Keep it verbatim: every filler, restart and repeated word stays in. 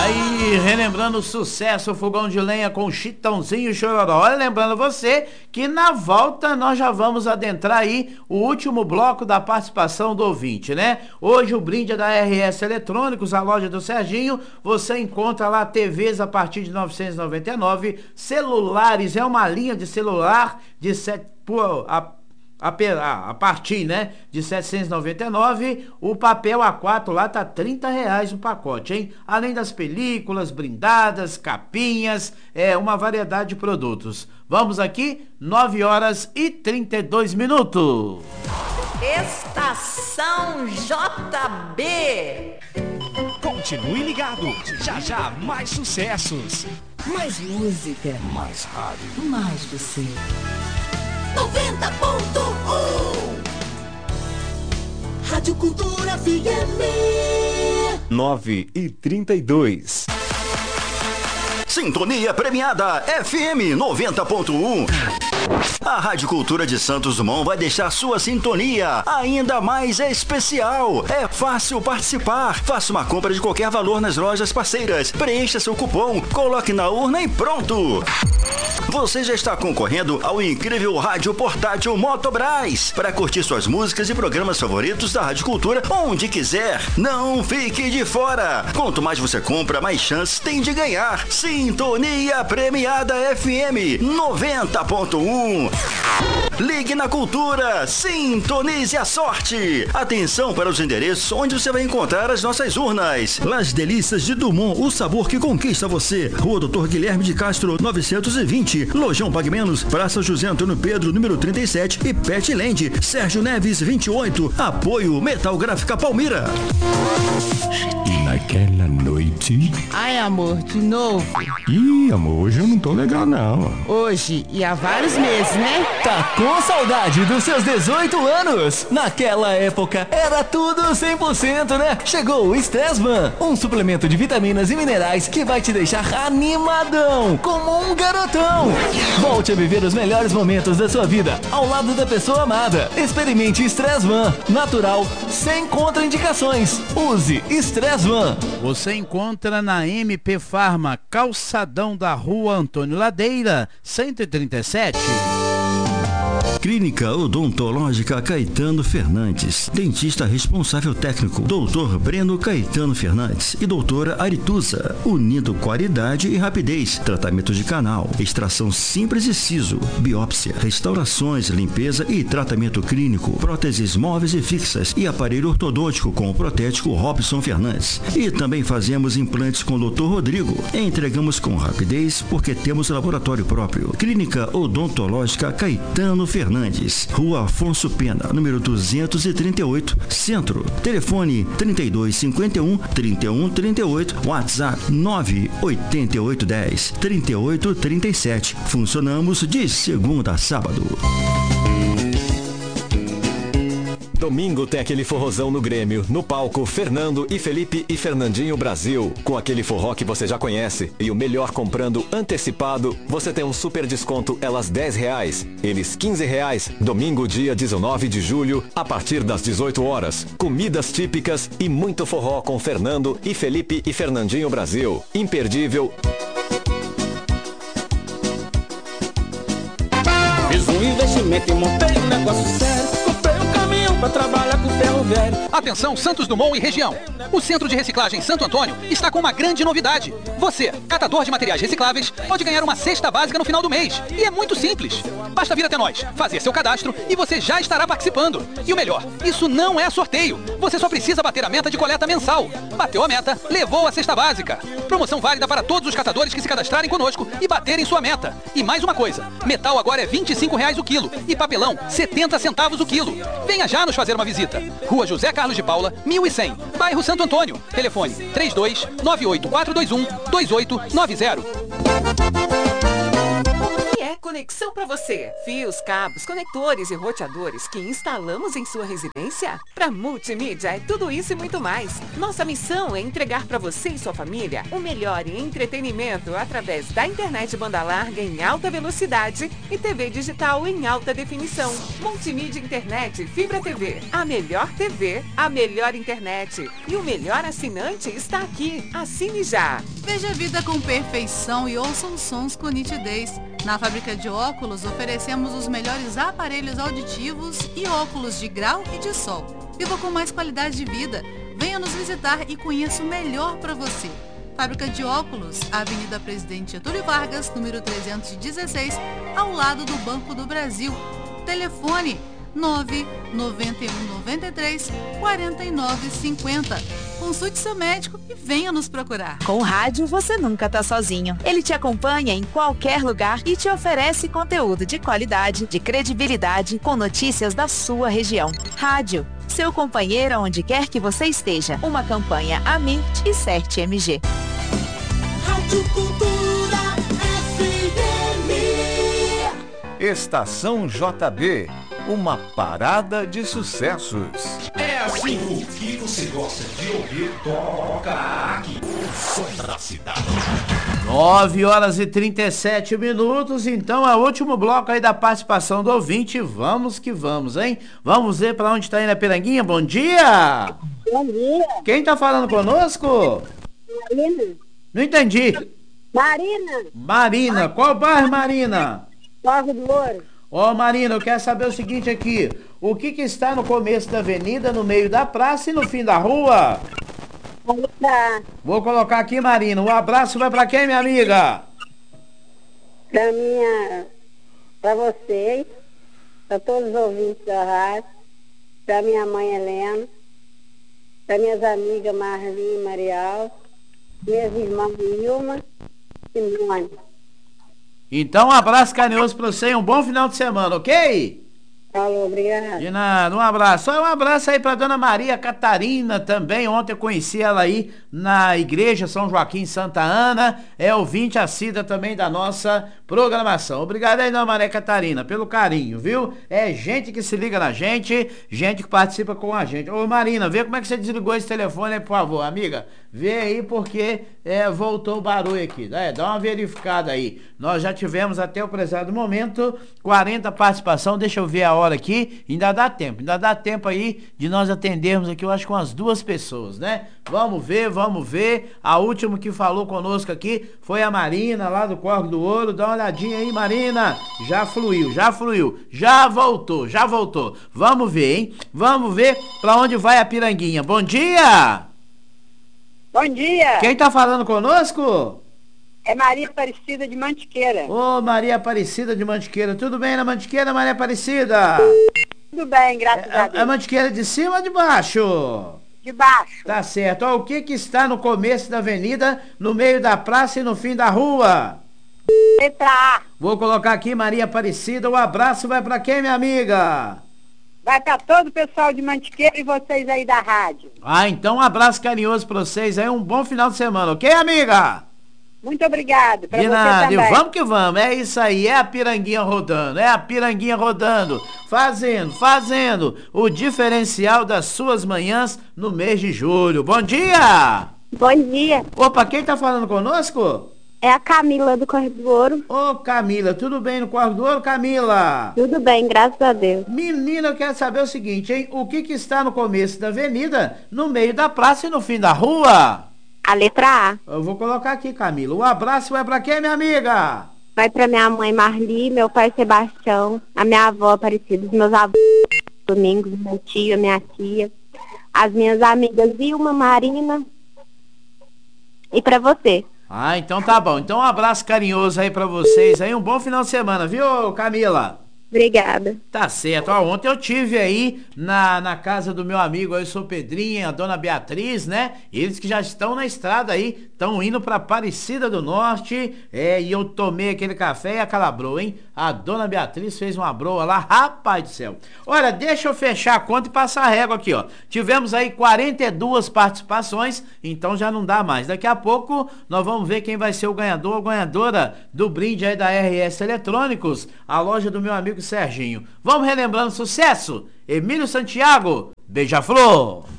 Aí, relembrando o sucesso, o Fogão de Lenha com Chitãozinho e Chororó. Olha, lembrando você que na volta nós já vamos adentrar aí o último bloco da participação do ouvinte, né? Hoje o brinde é da R S Eletrônicos, a loja do Serginho. Você encontra lá T Vs a partir de novecentos e noventa e nove, celulares, é uma linha de celular de sete... Pô, a... A, a partir, né, de setecentos e noventa e nove, o papel A quatro lá tá trinta reais o pacote, hein? Além das películas, brindadas, capinhas, é uma variedade de produtos. Vamos aqui, nove horas e trinta e dois minutos. Estação J B. Continue ligado, já já mais sucessos. Mais música. Mais rádio. Mais você. noventa ponto um Rádio Cultura F M. nove e trinta e dois. Sintonia premiada F M noventa ponto um. A Rádio Cultura de Santos Dumont vai deixar sua sintonia ainda mais especial. É fácil participar. Faça uma compra de qualquer valor nas lojas parceiras. Preencha seu cupom, coloque na urna e pronto. Você já está concorrendo ao incrível rádio portátil Motobras para curtir suas músicas e programas favoritos da Rádio Cultura onde quiser. Não fique de fora. Quanto mais você compra, mais chances tem de ganhar. Sintonia premiada F M noventa ponto um. Ligue na Cultura, sintonize a sorte. Atenção para os endereços onde você vai encontrar as nossas urnas. Las Delícias de Dumont, o sabor que conquista você. Rua Doutor Guilherme de Castro, novecentos e vinte. Lojão Pague Menos, Praça José Antônio Pedro, número trinta e sete. E Petland, Sérgio Neves, vinte e oito. Apoio Metal Gráfica Palmira. E naquela noite... Ai, amor, de novo? Ih, amor, hoje eu não tô legal, não. Hoje e há vários meses, né? Tá com saudade dos seus dezoito anos? Naquela época era tudo cem por cento, né? Chegou o Stressman, um suplemento de vitaminas e minerais que vai te deixar animadão, como um garotão. Volte a viver os melhores momentos da sua vida ao lado da pessoa amada. Experimente Stressman, natural, sem contraindicações. Use Stressman. Você encontra na M P Farma, calçadão da Rua Antônio Ladeira, cento e trinta e sete. Clínica Odontológica Caetano Fernandes. Dentista responsável técnico, doutor Breno Caetano Fernandes e doutora Arituza. Unindo qualidade e rapidez. Tratamento de canal, extração simples e siso, biópsia, restaurações, limpeza e tratamento clínico, próteses móveis e fixas e aparelho ortodôntico com o protético Robson Fernandes. E também fazemos implantes com o doutor Rodrigo. Entregamos com rapidez porque temos laboratório próprio. Clínica Odontológica Caetano Fernandes. Rua Afonso Pena, número duzentos e trinta e oito, Centro. Telefone trinta e dois cinquenta e um, trinta e um trinta e oito, WhatsApp nove oito oito um zero, trinta e oito trinta e sete. Funcionamos de segunda a sábado. Domingo tem aquele forrozão no Grêmio. No palco, Fernando e Felipe e Fernandinho Brasil. Com aquele forró que você já conhece. E o melhor comprando antecipado, você tem um super desconto, elas dez reais. Eles quinze reais. Domingo, dia dezenove de julho, a partir das dezoito horas. Comidas típicas e muito forró com Fernando e Felipe e Fernandinho Brasil. Imperdível. Fiz um investimento e montei um negócio sério. Pra trabalhar com ferro velho. Atenção Santos Dumont e região. O Centro de Reciclagem Santo Antônio está com uma grande novidade. Você, catador de materiais recicláveis, pode ganhar uma cesta básica no final do mês. E é muito simples. Basta vir até nós, fazer seu cadastro e você já estará participando. E o melhor, isso não é sorteio. Você só precisa bater a meta de coleta mensal. Bateu a meta, levou a cesta básica. Promoção válida para todos os catadores que se cadastrarem conosco e baterem sua meta. E mais uma coisa, metal agora é vinte e cinco reais o quilo e papelão setenta centavos o quilo. Venha já nos fazer uma visita. Rua José Carlos de Paula, mil e cem, bairro Santo Antônio. Telefone três dois nove oito quatro dois um dois oito nove zero. É conexão para você. Fios, cabos, conectores e roteadores que instalamos em sua residência? Para multimídia é tudo isso e muito mais. Nossa missão é entregar para você e sua família o melhor em entretenimento através da internet banda larga em alta velocidade e T V digital em alta definição. Multimídia Internet Fibra T V. A melhor T V, a melhor internet. E o melhor assinante está aqui. Assine já. Veja a vida com perfeição e ouça os sons com nitidez. Na fábrica de óculos, oferecemos os melhores aparelhos auditivos e óculos de grau e de sol. Viva com mais qualidade de vida. Venha nos visitar e conheça o melhor para você. Fábrica de óculos, Avenida Presidente Getúlio Vargas, número trezentos e dezesseis, ao lado do Banco do Brasil. Telefone nove nove um nove três quatro nove cinco zero. Consulte seu médico e venha nos procurar. Com o rádio você nunca tá sozinho. Ele te acompanha em qualquer lugar e te oferece conteúdo de qualidade, de credibilidade, com notícias da sua região. Rádio, seu companheiro onde quer que você esteja. Uma campanha Amit e Cert M G. Rádio Cultura F M. Estação J B, uma parada de sucessos. É assim, o que você gosta de ouvir, toca aqui. O som da cidade. nove horas e trinta e sete minutos, então é o último bloco aí da participação do ouvinte. Vamos que vamos, hein? Vamos ver pra onde tá indo a Piranguinha. Bom dia! Bom dia! Quem tá falando conosco? Marina. Não entendi. Marina. Marina, qual bairro, Marina? Corvo do Ouro. Ó, oh, Marina, eu quero saber o seguinte aqui. O que que está no começo da avenida, no meio da praça e no fim da rua? Tá. Vou colocar aqui, Marina. Um abraço vai pra quem, minha amiga? Pra minha... Pra vocês. Pra todos os ouvintes da rádio. Pra minha mãe Helena. Pra minhas amigas Marli e Marial. Minhas irmãs Vilma e Mônica. Então, um abraço carinhoso pra você e um bom final de semana, ok? Falou, obrigado. De nada, um abraço. Só um abraço aí pra dona Maria Catarina também. Ontem eu conheci ela aí na igreja São Joaquim Santa Ana. É ouvinte assídua também da nossa programação. Obrigado aí, dona Maria Catarina, pelo carinho, viu? É gente que se liga na gente, gente que participa com a gente. Ô, Marina, vê como é que você desligou esse telefone aí, por favor, amiga. Vê aí porque é, voltou o barulho aqui. É, dá uma verificada aí. Nós já tivemos até o prezado momento quarenta participação. Deixa eu ver a hora aqui, ainda dá tempo, ainda dá tempo aí de nós atendermos aqui, eu acho que umas duas pessoas, né? Vamos ver, vamos ver. A última que falou conosco aqui foi a Marina, lá do Corvo do Ouro. Dá uma olhadinha aí, Marina. Já fluiu, já fluiu, já voltou, já voltou. Vamos ver, hein? Vamos ver pra onde vai a Piranguinha. Bom dia! Bom dia! Quem tá falando conosco? É Maria Aparecida de Mantiqueira. Ô, Maria Aparecida de Mantiqueira. Tudo bem na Mantiqueira, Maria Aparecida? Tudo bem, graças é, a Deus. É Mantiqueira de cima ou de baixo? De baixo. Tá certo. Ó, o que que está no começo da avenida, no meio da praça e no fim da rua? Letra A. Vou colocar aqui, Maria Aparecida. O abraço vai pra quem, minha amiga? Vai pra todo o pessoal de Mantiqueira e vocês aí da rádio. Ah, então um abraço carinhoso pra vocês aí. Um bom final de semana, ok, amiga? Muito obrigado. Pra de você nada, também. E vamos que vamos, é isso aí, é a Piranguinha rodando, é a Piranguinha rodando, fazendo, fazendo o diferencial das suas manhãs no mês de julho. Bom dia! Bom dia. Opa, quem tá falando conosco? É a Camila do Corvo do Ouro. Ô, Camila, tudo bem no Corvo do Ouro, Camila? Tudo bem, graças a Deus. Menina, eu quero saber o seguinte, hein? O que que está no começo da avenida, no meio da praça e no fim da rua? A letra A. Eu vou colocar aqui, Camila. Um abraço vai pra quem, minha amiga? Vai pra minha mãe Marli, meu pai Sebastião, a minha avó Aparecida, os meus avós Domingos, meu tio, minha tia, as minhas amigas Vilma, Marina e pra você. Ah, então tá bom. Então um abraço carinhoso aí pra vocês aí. Um bom final de semana, viu, Camila? Obrigada. Tá certo. Ó, ontem eu tive aí na, na casa do meu amigo, eu sou Pedrinha, a dona Beatriz, né? Eles que já estão na estrada aí, estão indo pra Aparecida do Norte, é, e eu tomei aquele café e aquela broa, hein? A dona Beatriz fez uma broa lá, rapaz do céu. Olha, deixa eu fechar a conta e passar a régua aqui, ó. Tivemos aí quarenta e duas participações, então já não dá mais. Daqui a pouco nós vamos ver quem vai ser o ganhador ou ganhadora do brinde aí da R S Eletrônicos, a loja do meu amigo Serginho. Vamos relembrando sucesso? Emílio Santiago, Beija-Flor.